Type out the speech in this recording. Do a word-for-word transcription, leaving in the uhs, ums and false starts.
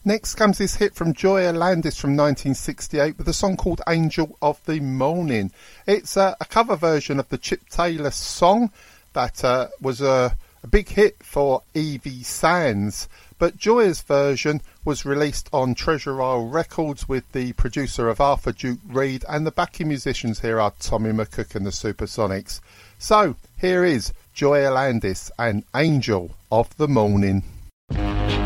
Next comes this hit from Joya Landis from nineteen sixty-eight with a song called Angel of the Morning. It's uh, a cover version of the Chip Taylor song that uh, was a, a big hit for Evie Sands, but Joya's version was released on Treasure Isle Records with the producer of Arthur Duke Reid, and the backing musicians here are Tommy McCook and the Supersonics. So here is Joya Landis and Angel of the Morning.